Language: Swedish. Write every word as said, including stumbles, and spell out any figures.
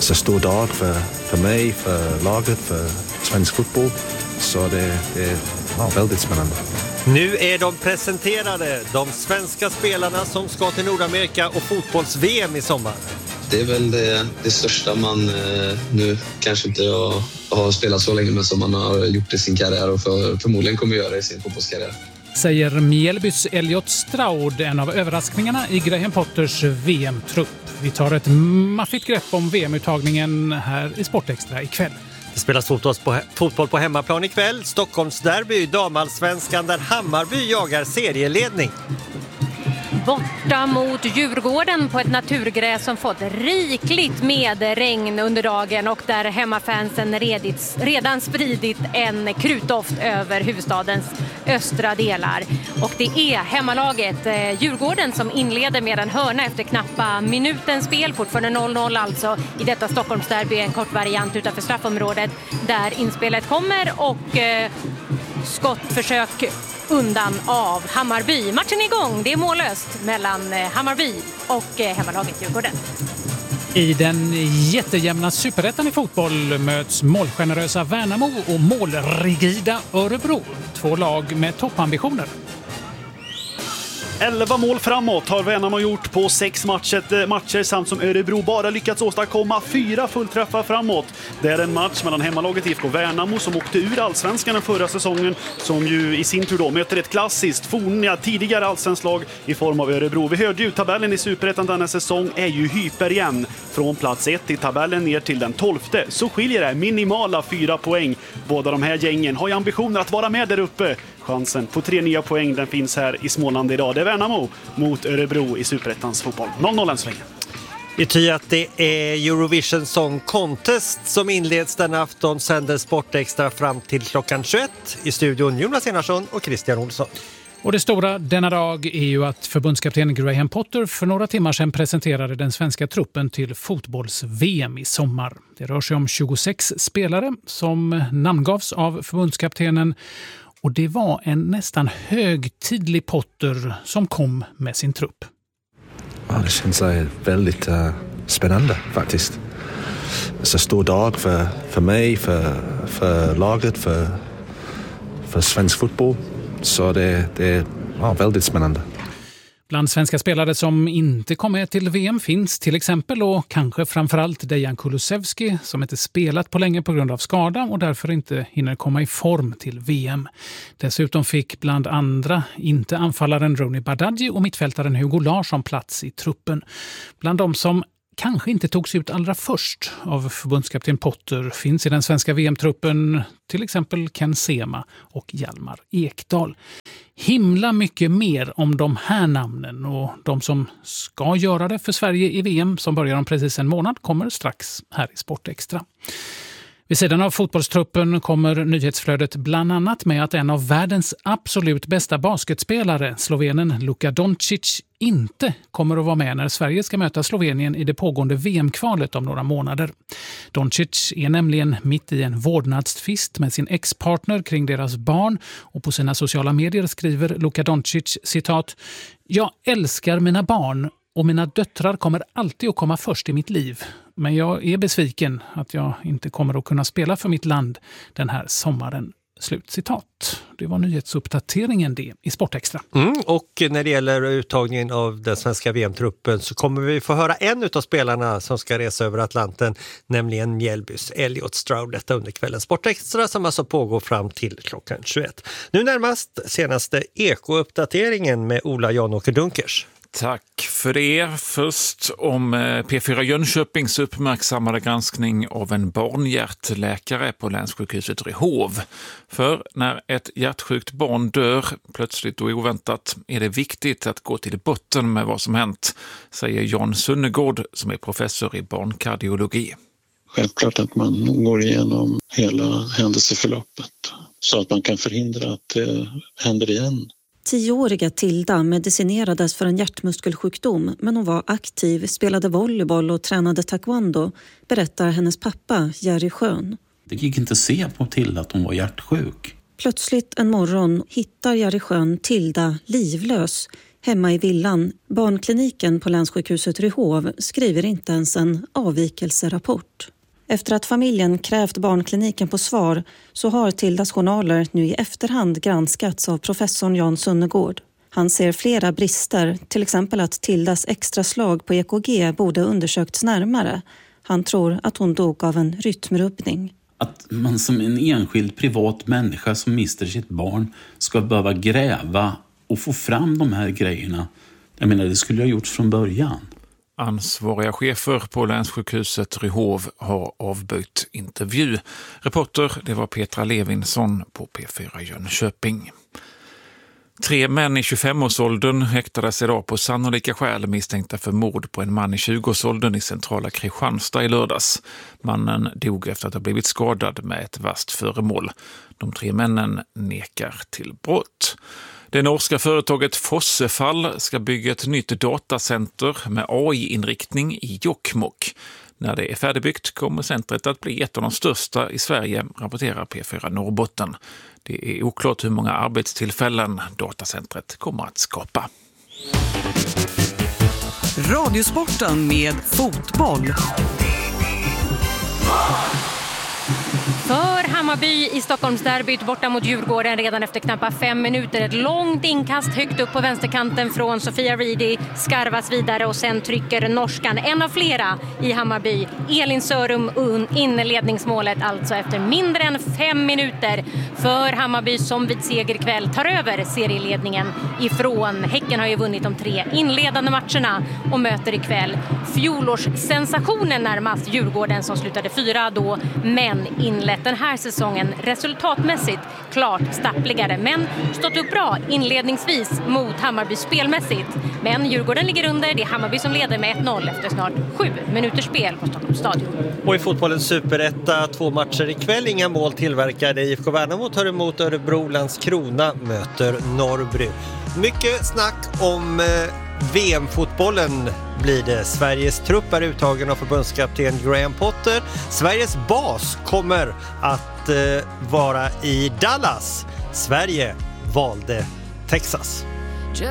så stor dag för, för mig, för laget, för svensk fotboll. Så det, det är ja, väldigt spännande. Nu är de presenterade, de svenska spelarna som ska till Nordamerika och fotbolls-V M i sommar. Det är väl det, det största man eh, nu kanske inte har, har spelat så länge, men som man har gjort i sin karriär och för, förmodligen kommer göra i sin fotbollskarriär. Säger Mjällbys Elliot Stroud, en av överraskningarna i Graham Potters V M-trupp. Vi tar ett maffigt grepp om V M-uttagningen här i Sportextra ikväll. Det spelas fotboll på, fotboll på hemmaplan ikväll. Stockholms derby, damallsvenskan där Hammarby jagar serieledning. Borta mot Djurgården på ett naturgräs som fått rikligt med regn under dagen och där hemmafansen redits, redan spridit en krutdoft över huvudstadens östra delar. Och det är hemmalaget eh, Djurgården som inleder med en hörna efter knappa minutens spel, fortfarande noll noll alltså i detta Stockholmsderby, en kort variant utanför straffområdet där inspelet kommer och eh, skottförsök undan av Hammarby. Matchen är igång, det är mållöst mellan Hammarby och hemmalaget Djurgården. I den jättejämna superettan i fotboll möts målgenerösa Värnamo och målrigida Örebro. Två lag med toppambitioner. elva mål framåt har Värnamo gjort på sex matcher, matcher samt som Örebro bara lyckats åstadkomma fyra fullträffar framåt. Det är en match mellan hemmalaget I F K Värnamo som åkte ur allsvenskan den förra säsongen, som ju i sin tur då möter ett klassiskt forna tidigare allsvenskt lag i form av Örebro. Vi hörde ju tabellen i superettan denna säsong är ju hyperjämn. Från plats ett i tabellen ner till den tolfte så skiljer det minimala fyra poäng. Båda de här gängen har ju ambitioner att vara med där uppe. Chansen på tre nya poäng den finns här i Småland idag. Det är Värnamo mot Örebro i superettans fotboll. noll noll än så länge. Vi tycker att det är Eurovision Song Contest som inleds den afton, sänder Sportextra fram till klockan tjugoett. I studion Jonas Enarsson och Christian Olsson. Och det stora denna dag är ju att förbundskapten Graham Potter för några timmar sedan presenterade den svenska truppen till fotbolls-V M i sommar. Det rör sig om tjugosex spelare som namngavs av förbundskaptenen. Och det var en nästan högtidlig Potter som kom med sin trupp. Ja, det känns väldigt uh, spännande faktiskt. Det är så stor dag för, för mig, för, för laget, för, för svensk fotboll. Så det, det är ja, väldigt spännande. Bland svenska spelare som inte kom med till V M finns till exempel och kanske framförallt Dejan Kulusevski som inte spelat på länge på grund av skada och därför inte hinner komma i form till V M. Dessutom fick bland andra inte anfallaren Ronny Bardghji och mittfältaren Hugo Larsson plats i truppen. Bland de som kanske inte togs ut allra först av förbundskapten Potter finns i den svenska V M-truppen till exempel Ken Sema och Hjalmar Ekdal. Himla mycket mer om de här namnen och de som ska göra det för Sverige i V M som börjar om precis en månad kommer strax här i Sportextra. Vid sidan av fotbollstruppen kommer nyhetsflödet bland annat med att en av världens absolut bästa basketspelare, slovenen Luka Doncic, inte kommer att vara med när Sverige ska möta Slovenien i det pågående V M-kvalet om några månader. Doncic är nämligen mitt i en vårdnadstvist med sin ex-partner kring deras barn och på sina sociala medier skriver Luka Doncic citat: "Jag älskar mina barn och mina döttrar kommer alltid att komma först i mitt liv. Men jag är besviken att jag inte kommer att kunna spela för mitt land den här sommaren." Slutcitat. Det var nyhetsuppdateringen det i Sportextra. Mm, och när det gäller uttagningen av den svenska V M-truppen så kommer vi få höra en av spelarna som ska resa över Atlanten, nämligen Mjällbys Elliot Stroud, detta under kvällens Sportextra som alltså pågår fram till klockan tjugoett. Nu närmast senaste Eko-uppdateringen med Ola Jan-Åker Dunkers. Tack för det. Först om P fyra Jönköpings uppmärksammade granskning av en barnhjärtläkare på länssjukhuset Rehov. För när ett hjärtsjukt barn dör plötsligt och oväntat är det viktigt att gå till botten med vad som hänt, säger Jan Sunnegård som är professor i barnkardiologi. Självklart att man går igenom hela händelseförloppet så att man kan förhindra att det händer igen. Tioåriga Tilda medicinerades för en hjärtmuskelsjukdom men hon var aktiv, spelade volleyboll och tränade taekwondo, berättar hennes pappa Jerry Schön. Det gick inte att se på Tilda att hon var hjärtsjuk. Plötsligt en morgon hittar Jerry Schön Tilda livlös Hemma i villan, barnkliniken på länssjukhuset Ryhov skriver inte ens en avvikelserapport. Efter att familjen krävt barnkliniken på svar så har Tildas journaler nu i efterhand granskats av professorn Jan Sunnegård. Han ser flera brister, till exempel att Tildas extra slag på E K G borde undersökts närmare. Han tror att hon dog av en rytmrubbning. Att man som en enskild privat människa som mister sitt barn ska behöva gräva och få fram de här grejerna. Jag menar, det skulle jag ha gjort från början. Ansvariga chefer på länssjukhuset Ryhov har avböjt intervju. Reporter, det var Petra Levinsson på P fyra Jönköping. Tre män i tjugofemårsåldern häktades idag på sannolika skäl misstänkta för mord på en man i tjugoårsåldern i centrala Kristianstad i lördags. Mannen dog efter att ha blivit skadad med ett vasst föremål. De tre männen nekar till brott. Det norska företaget Fossefall ska bygga ett nytt datacenter med A I-inriktning i Jokkmokk. När det är färdigbyggt kommer centret att bli ett av de största i Sverige, rapporterar P fyra Norrbotten. Det är oklart hur många arbetstillfällen datacentret kommer att skapa. Radiosporten med fotboll. För Hammarby i Stockholmsderbyt borta mot Djurgården redan efter knappt fem minuter. Ett långt inkast högt upp på vänsterkanten från Sofia Reedy. Skarvas vidare och sen trycker norskan, en av flera i Hammarby. Elin Sörum inledningsmålet alltså efter mindre än fem minuter. För Hammarby som vid seger ikväll tar över serieledningen ifrån. Häcken har ju vunnit de tre inledande matcherna och möter ikväll fjolårssensationen närmast Djurgården som slutade fyra då, men inlett den här säsongen resultatmässigt klart stappligare, men stått upp bra inledningsvis mot Hammarby spelmässigt. Men Djurgården ligger under, det är Hammarby som leder med ett noll efter snart sju minuters spel på Stockholms stadion. Och i fotbollens superetta, två matcher ikväll, inga mål tillverkade. I F K Värnamo tar emot Örebro, Landskrona möter Norrby. Mycket snack om eh, V M-fotbollen blir det. Sveriges trupp är uttagen av förbundskapten Graham Potter. Sveriges bas kommer att eh, vara i Dallas. Sverige valde Texas.